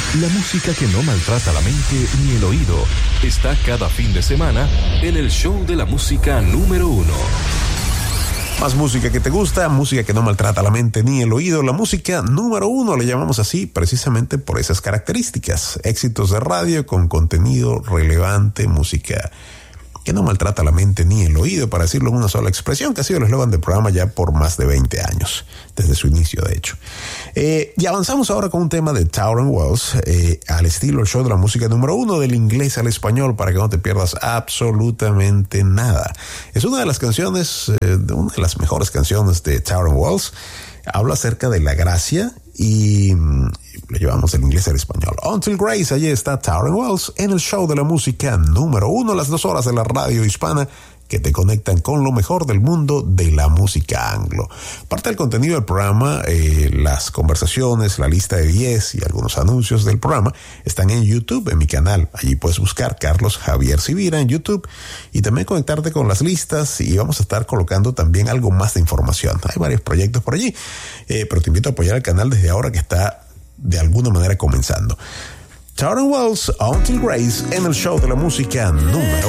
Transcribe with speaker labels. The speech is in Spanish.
Speaker 1: La música que no maltrata la mente ni el oído está cada fin de semana en el show de la música número 1.
Speaker 2: Más música que te gusta, música que no maltrata la mente ni el oído. La música número 1 le llamamos así precisamente por esas características. Éxitos de radio con contenido relevante, música que no maltrata la mente ni el oído, para decirlo en una sola expresión, que ha sido el eslogan del programa ya por más de 20 años, desde su inicio de hecho. Y avanzamos ahora con un tema de Tauren Wells, al estilo el show de la música número 1, del inglés al español, para que no te pierdas absolutamente nada. Es una de las canciones, una de las mejores canciones de Tauren Wells. Habla acerca de la gracia y lo llevamos del inglés al español. Until Grace, allí está Tauren Wells en el show de la música número 1, las 2 horas de la radio hispana que te conectan con lo mejor del mundo de la música anglo. Parte del contenido del programa, las conversaciones, la lista de 10 y algunos anuncios del programa están en YouTube, en mi canal. Allí puedes buscar Carlos Javier Civira en YouTube y también conectarte con las listas, y vamos a estar colocando también algo más de información. Hay varios proyectos por allí, pero te invito a apoyar el canal desde ahora, que está de alguna manera comenzando. Tauren Wells, Until Grace, en el show de la música número